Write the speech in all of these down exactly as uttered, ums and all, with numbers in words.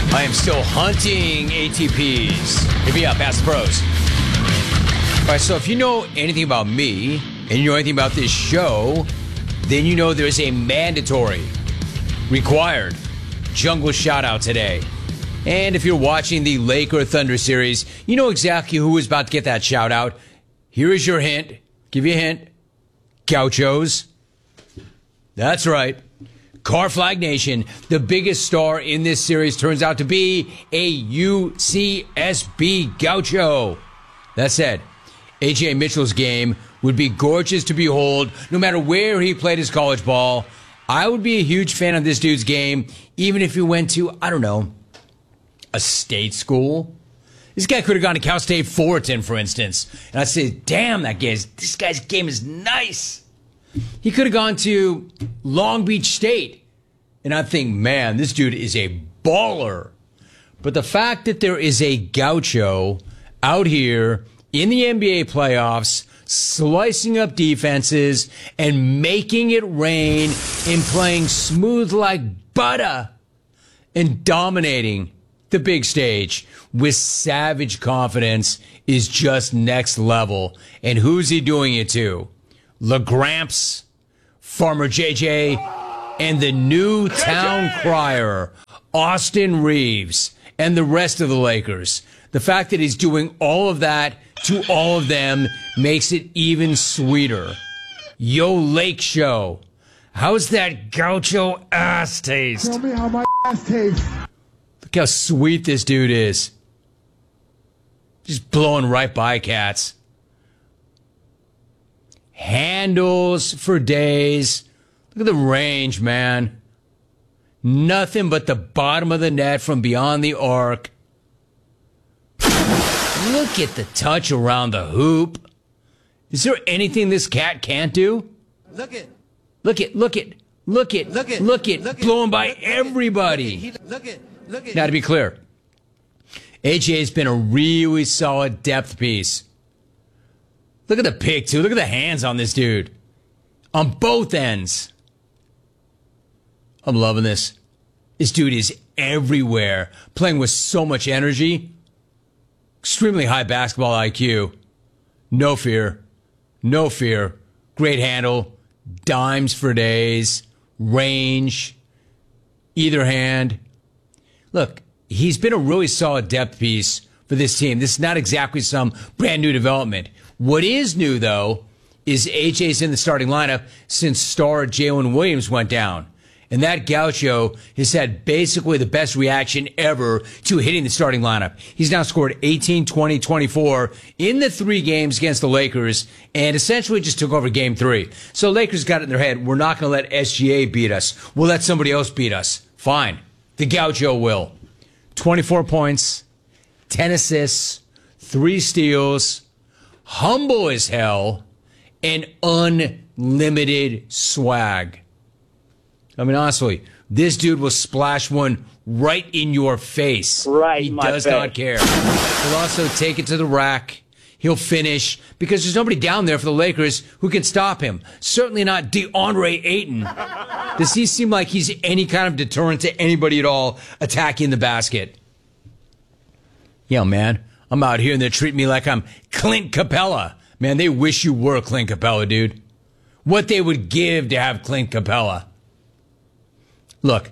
I am still hunting A T Ps. Hit me up, ask the pros. All right, so if you know anything about me and you know anything about this show, then you know there's a mandatory, required jungle shout out today. And if you're watching the Laker Thunder series, you know exactly who is about to get that shout out. Here is your hint. Give you a hint. Gauchos. That's right. Car Flag Nation, the biggest star in this series, turns out to be a U C S B Gaucho. That said, A J Mitchell's game would be gorgeous to behold no matter where he played his college ball. I would be a huge fan of this dude's game, even if he went to, I don't know, a state school. This guy could have gone to Cal State Fullerton, for instance. And I'd say, damn, that guy's, this guy's game is nice. He could have gone to Long Beach State. And I'd think, man, this dude is a baller. But the fact that there is a Gaucho out here in the N B A playoffs, slicing up defenses and making it rain and playing smooth like butter and dominating the big stage with savage confidence is just next level. And who's he doing it to? LaGramps, Farmer J J, and the new town crier, Austin Reeves, and the rest of the Lakers. The fact that he's doing all of that to all of them makes it even sweeter. Yo, Lake Show, how's that Gaucho ass taste? Tell me how my ass tastes. Look how sweet this dude is. Just blowing right by cats. Handles for days. Look at the range, man. Nothing but the bottom of the net from beyond the arc. Look at the touch around the hoop. Is there anything this cat can't do? Look it. Look it, look it, look it, Look it. look it, Look it. blowing by Look it. everybody. Look it. Look it. Now, to be clear, A J's been a really solid depth piece. Look at the pick, too. Look at the hands on this dude. On both ends. I'm loving this. This dude is everywhere, playing with so much energy. Extremely high basketball I Q. No fear. No fear. Great handle. Dimes for days. Range. Either hand. Look, he's been a really solid depth piece for this team. This is not exactly some brand new development. What is new, though, is A J's in the starting lineup since star Jalen Williams went down. And that Gaucho has had basically the best reaction ever to hitting the starting lineup. He's now scored eighteen, twenty, twenty-four in the three games against the Lakers and essentially just took over game three. So Lakers got it in their head, we're not going to let S G A beat us. We'll let somebody else beat us. Fine. The Gaucho will. twenty-four points, ten assists, three steals, humble as hell, and unlimited swag. I mean, honestly, this dude will splash one right in your face. Right, he my does face. not care. He'll also take it to the rack. He'll finish because there's nobody down there for the Lakers who can stop him. Certainly not DeAndre Ayton. Does he seem like he's any kind of deterrent to anybody at all attacking the basket? Yeah, man, I'm out here and they're treating me like I'm Clint Capella. Man, they wish you were Clint Capella, dude. What they would give to have Clint Capella. Look,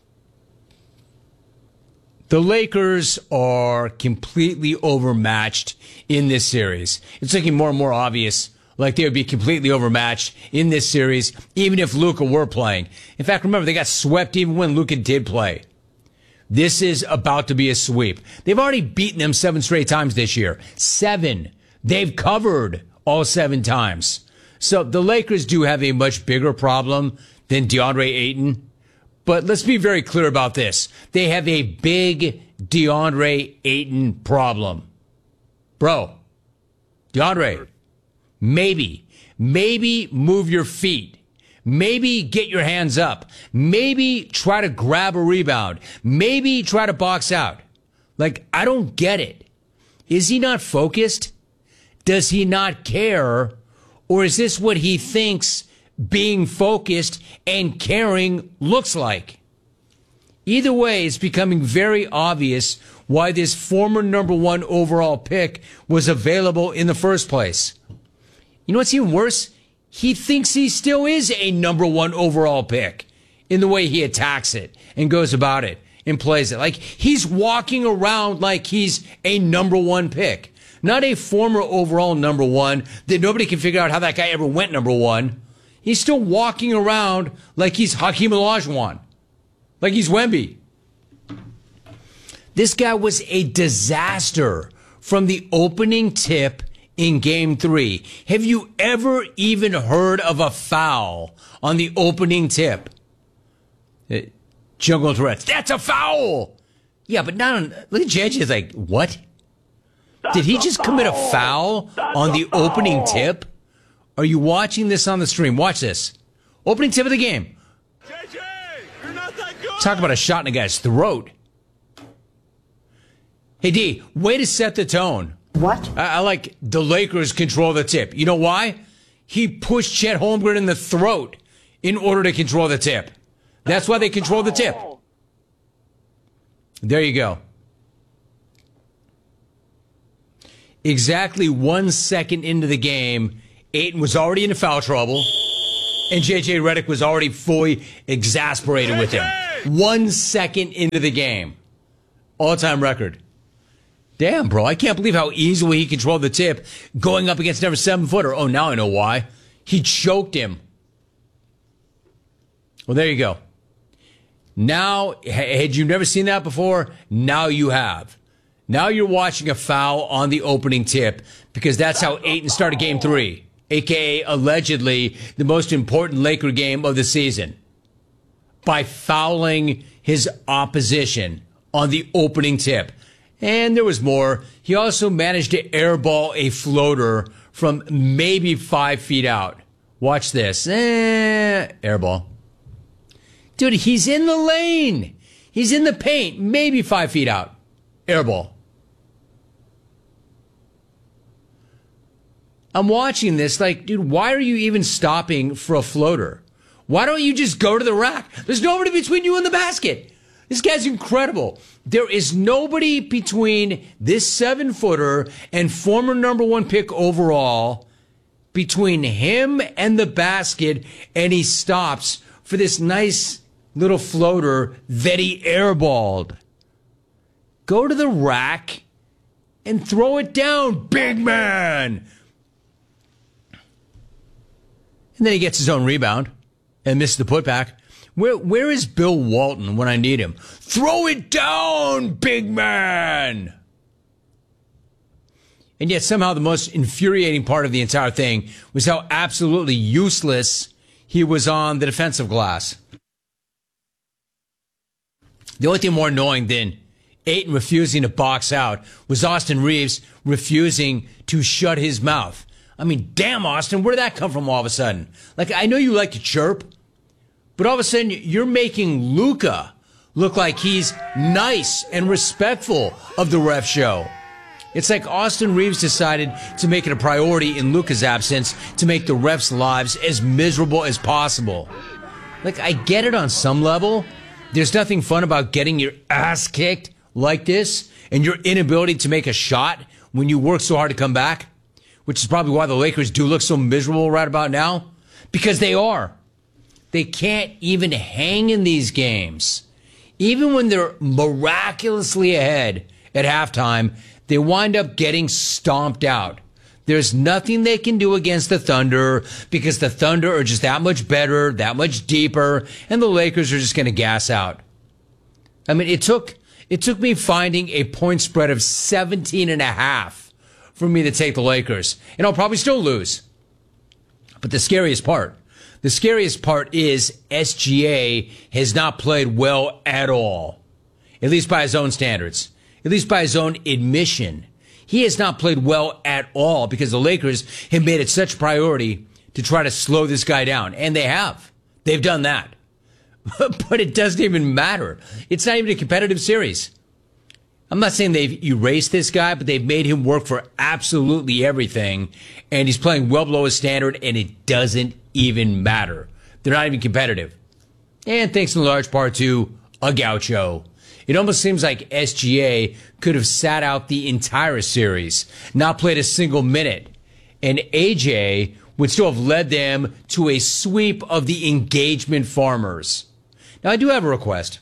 the Lakers are completely overmatched in this series. It's looking more and more obvious like they would be completely overmatched in this series, even if Luka were playing. In fact, remember, they got swept even when Luka did play. This is about to be a sweep. They've already beaten them seven straight times this year. Seven. They've covered all seven times. So the Lakers do have a much bigger problem than DeAndre Ayton. But let's be very clear about this. They have a big DeAndre Ayton problem. Bro, DeAndre, maybe, maybe move your feet. Maybe get your hands up. Maybe try to grab a rebound. Maybe try to box out. Like, I don't get it. Is he not focused? Does he not care? Or is this what he thinks being focused and caring looks like? Either way, it's becoming very obvious why this former number one overall pick was available in the first place. You know what's even worse? He thinks he still is a number one overall pick in the way he attacks it and goes about it and plays it. Like, he's walking around like he's a number one pick, not a former overall number one that nobody can figure out how that guy ever went number one. He's still walking around like he's Hakeem Olajuwon, like he's Wemby. This guy was a disaster from the opening tip in game three. Have you ever even heard of a foul on the opening tip? Uh, Jungle Tourette's, that's a foul! Yeah, but not on, look at J J, is like, what? That's Did he just foul. commit a foul that's on the foul. opening tip? Are you watching this on the stream? Watch this. Opening tip of the game. J J, you're not that good. Talk about a shot in a guy's throat. Hey, D, way to set the tone. What? I, I like the Lakers control the tip. You know why? He pushed Chet Holmgren in the throat in order to control the tip. That's why they control the tip. There you go. Exactly one second into the game, Ayton was already into foul trouble, and J J Redick was already fully exasperated with him. One second into the game. All-time record. Damn, bro, I can't believe how easily he controlled the tip going up against another seven-footer. Oh, now I know why. He choked him. Well, there you go. Now, had you never seen that before? Now you have. Now you're watching a foul on the opening tip because that's how Ayton started game three, a k a allegedly the most important Laker game of the season, by fouling his opposition on the opening tip. And there was more. He also managed to airball a floater from maybe five feet out. Watch this. Eh, airball. Dude, he's in the lane. He's in the paint, maybe five feet out. Airball. I'm watching this like, dude, why are you even stopping for a floater? Why don't you just go to the rack? There's nobody between you and the basket. This guy's incredible. There is nobody between this seven-footer and former number one pick overall, between him and the basket, and he stops for this nice little floater that he airballed. Go to the rack and throw it down, big man. And then he gets his own rebound and misses the putback. Where, where is Bill Walton when I need him? Throw it down, big man! And yet somehow the most infuriating part of the entire thing was how absolutely useless he was on the defensive glass. The only thing more annoying than Ayton refusing to box out was Austin Reeves refusing to shut his mouth. I mean, damn, Austin, where did that come from all of a sudden? Like, I know you like to chirp, but all of a sudden you're making Luka look like he's nice and respectful of the ref show. It's like Austin Reeves decided to make it a priority in Luka's absence to make the refs' lives as miserable as possible. Like, I get it on some level. There's nothing fun about getting your ass kicked like this and your inability to make a shot when you work so hard to come back, which is probably why the Lakers do look so miserable right about now, because they are. They can't even hang in these games. Even when they're miraculously ahead at halftime, they wind up getting stomped out. There's nothing they can do against the Thunder because the Thunder are just that much better, that much deeper, and the Lakers are just going to gas out. I mean, it took it took me finding a point spread of seventeen and a half for me to take the Lakers, and I'll probably still lose. But the scariest part, the scariest part is S G A has not played well at all, at least by his own standards, at least by his own admission. He has not played well at all because the Lakers have made it such a priority to try to slow this guy down. And they have. They've done that. But it doesn't even matter. It's not even a competitive series. I'm not saying they've erased this guy, but they've made him work for absolutely everything. And he's playing well below his standard, and it doesn't even matter. They're not even competitive. And thanks in large part to a gaucho. It almost seems like S G A could have sat out the entire series, not played a single minute, and A J would still have led them to a sweep of the Engagement Farmers. Now, I do have a request.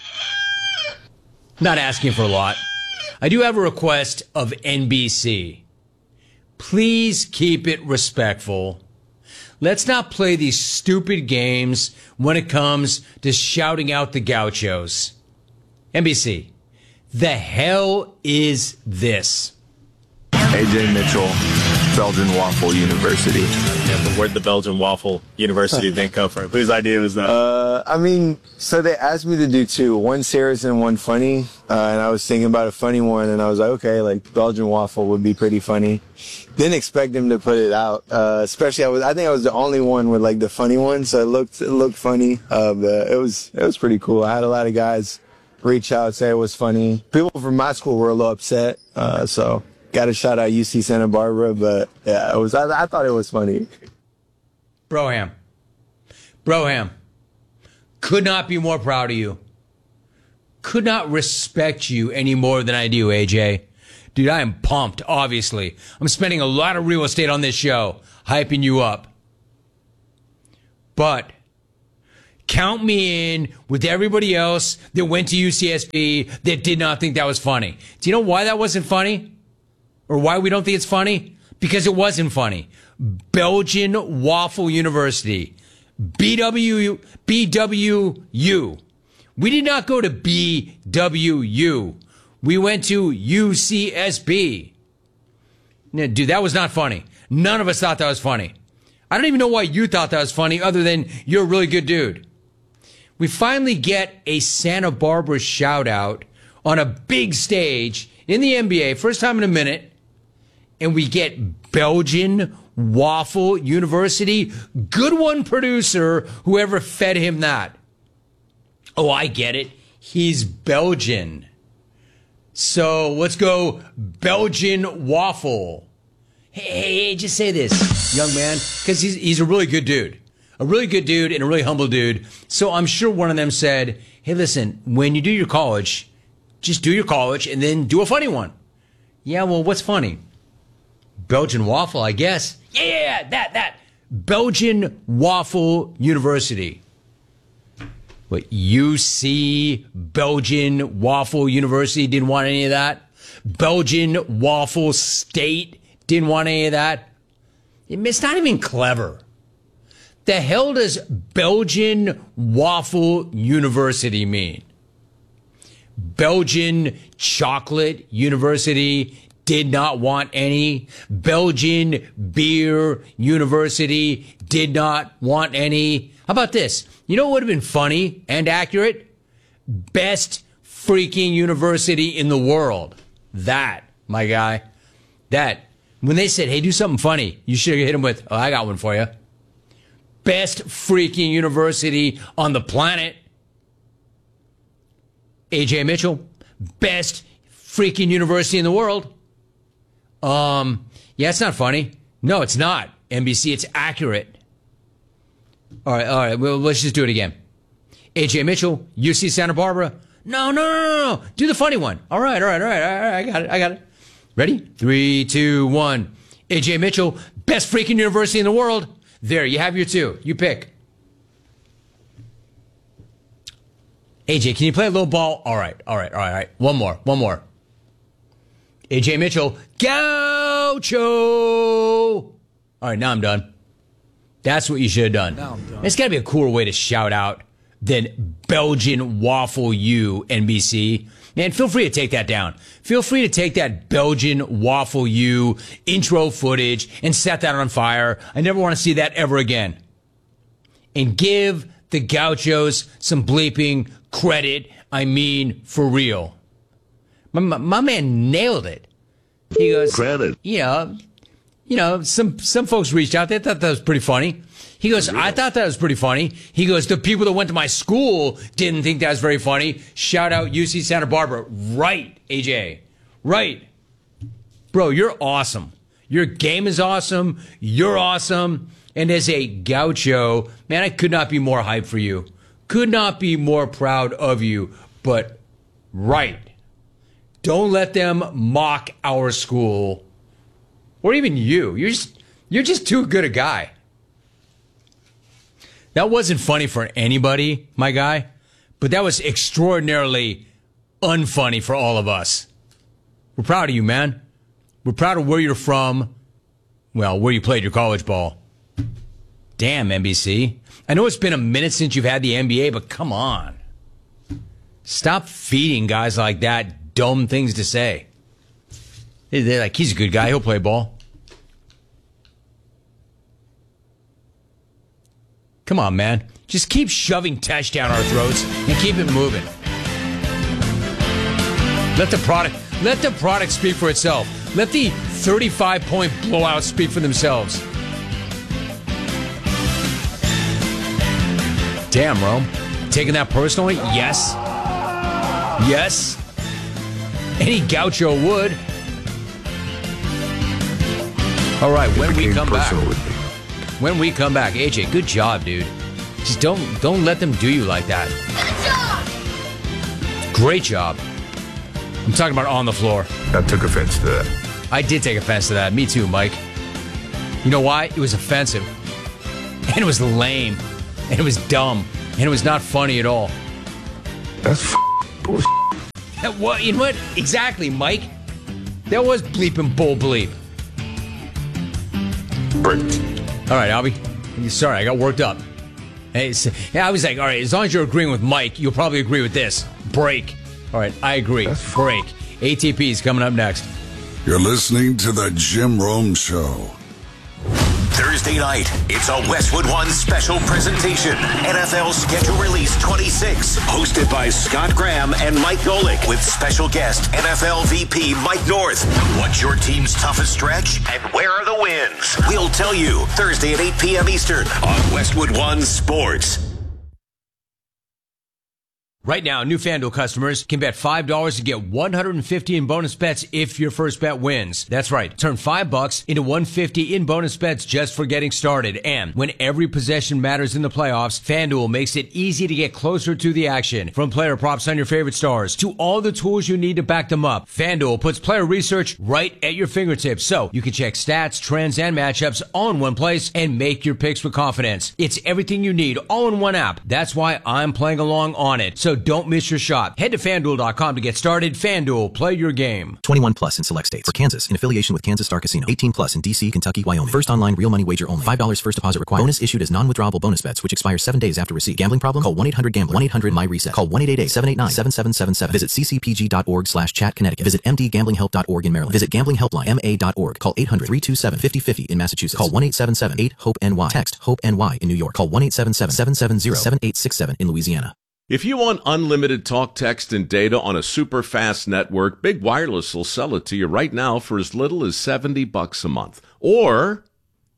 Not asking for a lot. I do have a request of N B C. Please keep it respectful. Let's not play these stupid games when it comes to shouting out the gauchos. N B C, the hell is this? A J Mitchell, Belgian Waffle University. Yeah, but where'd the Belgian Waffle University thing come from? Whose idea was that? Uh, I mean, so they asked me to do two, one serious and one funny. Uh, and I was thinking about a funny one, and I was like, okay, like Belgian Waffle would be pretty funny. Didn't expect them to put it out. Uh, especially I was, I think I was the only one with like the funny one, so it looked, it looked funny. Uh, but it was, it was pretty cool. I had a lot of guys reach out, say it was funny. People from my school were a little upset. Uh, so. Got to shout out U C Santa Barbara, but yeah, it was. I, I thought it was funny. Broham, Broham, could not be more proud of you. Could not respect you any more than I do, A J. Dude, I am pumped. Obviously, I'm spending a lot of real estate on this show, hyping you up. But count me in with everybody else that went to U C S B that did not think that was funny. Do you know why that wasn't funny? Or why we don't think it's funny? Because it wasn't funny. Belgian Waffle University. B W, B W U. We did not go to B W U. We went to U C S B. Now, dude, that was not funny. None of us thought that was funny. I don't even know why you thought that was funny other than you're a really good dude. We finally get a Santa Barbara shout out on a big stage in the N B A, first time in a minute. And we get Belgian Waffle University. Good one, producer, whoever fed him that. Oh, I get it. He's Belgian. So let's go Belgian Waffle. Hey, hey, hey, just say this, young man, because he's, he's a really good dude. A really good dude and a really humble dude. So I'm sure one of them said, hey, listen, when you do your college, just do your college and then do a funny one. Yeah, well, what's funny? Belgian Waffle, I guess. Yeah, yeah, yeah, that, that. Belgian Waffle University. What, U C Belgian Waffle University didn't want any of that? Belgian Waffle State didn't want any of that? It's not even clever. The hell does Belgian Waffle University mean? Belgian Chocolate University did not want any. Belgian Beer University did not want any. How about this? You know what would have been funny and accurate? Best freaking university in the world. That, my guy. That. When they said, hey, do something funny, you should have hit them with, oh, I got one for you. Best freaking university on the planet. A J Mitchell. Best freaking university in the world. Um, yeah, it's not funny. No, it's not. N B C, it's accurate. All right, all right. Well, let's just do it again. A J Mitchell, U C Santa Barbara. No, no, no, no, no. Do the funny one. All right, all right, all right, all right. I got it. I got it. Ready? Three, two, one. A J Mitchell, best freaking university in the world. There, you have your two. You pick. A J, can you play a little ball? All right, all right, all right, all right. One more, one more. A J Mitchell, Gaucho. All right, now I'm done. That's what you should have done. Now I'm done. It's got to be a cooler way to shout out than Belgian Waffle U, N B C. Man, feel free to take that down. Feel free to take that Belgian Waffle U intro footage and set that on fire. I never want to see that ever again. And give the Gauchos some bleeping credit. I mean, for real. My, my, my man nailed it. He goes, credit. You know, you know, some, some folks reached out. They thought that was pretty funny. He goes, I thought that was pretty funny. He goes, the people that went to my school didn't think that was very funny. Shout out U C Santa Barbara. Right, A J. Right. Bro, you're awesome. Your game is awesome. You're awesome. And as a gaucho, man, I could not be more hyped for you. Could not be more proud of you, but right. Don't let them mock our school. Or even you. You're just, you're just too good a guy. That wasn't funny for anybody, my guy, but that was extraordinarily unfunny for all of us. We're proud of you, man. We're proud of where you're from. Well, where you played your college ball. Damn, N B C. I know it's been a minute since you've had the N B A, but come on. Stop feeding guys like that dumb things to say. They're like, he's a good guy. He'll play ball. Come on, man. Just keep shoving Tesh down our throats and keep it moving. Let the product, let the product speak for itself. Let the thirty-five point blowout speak for themselves. Damn, Rome. Taking that personally? Yes. Yes. Any gaucho would. All right, when we come back. When we come back, A J, good job, dude. Just don't don't let them do you like that. Good job. Great job. I'm talking about on the floor. I took offense to that. I did take offense to that. Me too, Mike. You know why? It was offensive. And it was lame. And it was dumb. And it was not funny at all. That's f- bullshit. That was, you know what? Exactly, Mike. That was bleep and bull bleep. Break. All right, Albie. Sorry, I got worked up. Hey, yeah, I was like, all right, as long as you're agreeing with Mike, you'll probably agree with this. Break. All right, I agree. Break. A T P is coming up next. You're listening to the Jim Rome Show. Thursday night, it's a Westwood One special presentation. N F L Schedule Release twenty-six, hosted by Scott Graham and Mike Golick, with special guest N F L V P Mike North. What's your team's toughest stretch, and where are the wins? We'll tell you Thursday at eight p.m. Eastern on Westwood One Sports. Right now, new FanDuel customers can bet five dollars to get one hundred fifty dollars in bonus bets if your first bet wins. That's right. Turn five bucks into one hundred fifty dollars in bonus bets just for getting started. And when every possession matters in the playoffs, FanDuel makes it easy to get closer to the action. From player props on your favorite stars to all the tools you need to back them up, FanDuel puts player research right at your fingertips so you can check stats, trends, and matchups all in one place and make your picks with confidence. It's everything you need all in one app. That's why I'm playing along on it. So don't miss your shot. Head to FanDuel dot com to get started. FanDuel, play your game. twenty-one plus in select states. For Kansas, in affiliation with Kansas Star Casino. eighteen plus in D C, Kentucky, Wyoming. First online real money wager only. five dollars first deposit required. Bonus issued as non-withdrawable bonus bets, which expire seven days after receipt. Gambling problem? Call one eight hundred gambler. one eight hundred my reset. Call one eight eight eight, seven eight nine, seven seven seven seven. Visit c c p g dot org slash chat Connecticut. Visit m d gambling help dot org in Maryland. Visit gambling helpline m a dot org. Call eight hundred, three two seven, five zero five zero in Massachusetts. Call one eight seven seven, eight, hope N Y. Text HOPE N Y in New York. Call one eight seven seven, seven seven zero, seven eight six seven in Louisiana. If you want unlimited talk, text, and data on a super fast network, Big Wireless will sell it to you right now for as little as seventy bucks a month. Or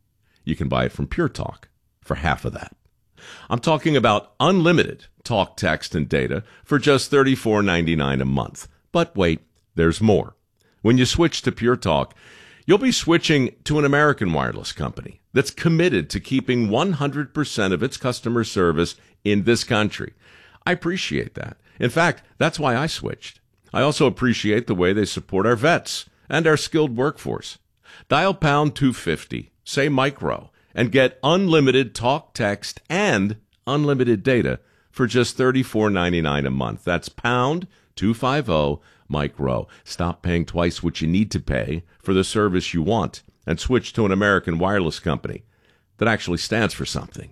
you can buy it from Pure Talk for half of that. I'm talking about unlimited talk, text, and data for just thirty-four ninety-nine a month. But wait, there's more. When you switch to Pure Talk, you'll be switching to an American wireless company that's committed to keeping one hundred percent of its customer service in this country. I appreciate that. In fact, that's why I switched. I also appreciate the way they support our vets and our skilled workforce. Dial pound two fifty, say micro, and get unlimited talk, text, and unlimited data for just thirty-four ninety-nine a month. That's pound two fifty, micro. Stop paying twice what you need to pay for the service you want and switch to an American wireless company that actually stands for something.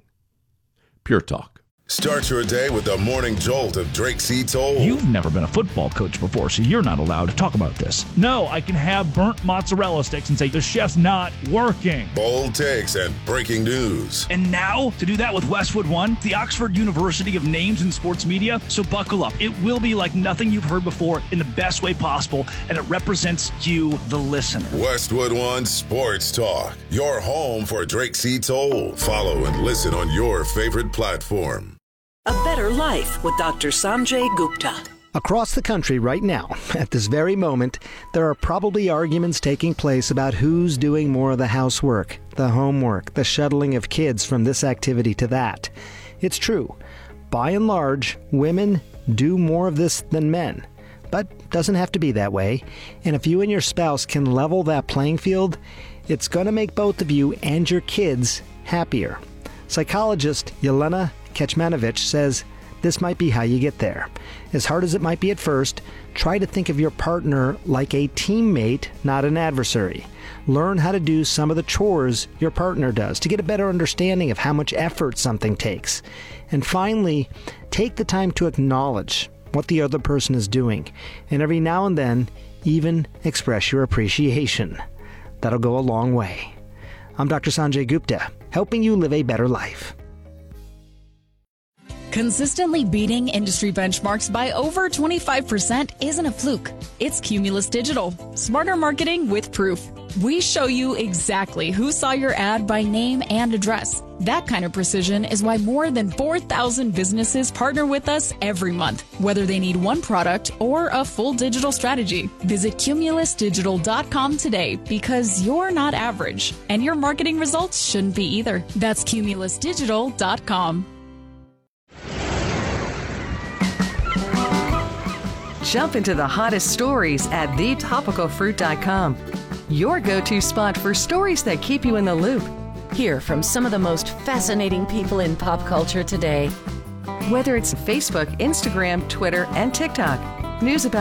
Pure Talk. Start your day with the morning jolt of Drake C. Toll. You've never been a football coach before, so you're not allowed to talk about this. No, I can have burnt mozzarella sticks and say the chef's not working. Bold takes and breaking news. And now, to do that with Westwood One, the Oxford University of names in sports media, so buckle up. It will be like nothing you've heard before in the best way possible, and it represents you, the listener. Westwood One Sports Talk, your home for Drake C. Toll. Follow and listen on your favorite platform. A better life with Doctor Sanjay Gupta. Across the country right now, at this very moment, there are probably arguments taking place about who's doing more of the housework, the homework, the shuttling of kids from this activity to that. It's true. by and large, women do more of this than men. But doesn't have to be that way. And if you and your spouse can level that playing field, it's going to make both of you and your kids happier. Psychologist Yelena Kecmanovic says this might be how you get there. As hard as it might be at first, try to think of your partner like a teammate, not an adversary. Learn how to do some of the chores your partner does to get a better understanding of how much effort something takes. And finally, take the time to acknowledge what the other person is doing, and every now and then, even express your appreciation. That'll go a long way. I'm Doctor Sanjay Gupta, helping you live a better life. Consistently beating industry benchmarks by over twenty-five percent isn't a fluke. It's Cumulus Digital. Smarter marketing with proof. We show you exactly who saw your ad by name and address. That kind of precision is why more than four thousand businesses partner with us every month, whether they need one product or a full digital strategy. Visit Cumulus Digital dot com today, because you're not average, and your marketing results shouldn't be either. That's Cumulus Digital dot com. Jump into the hottest stories at the topical fruit dot com. Your go-to spot for stories that keep you in the loop. Hear from some of the most fascinating people in pop culture today. Whether it's Facebook, Instagram, Twitter, and TikTok, news about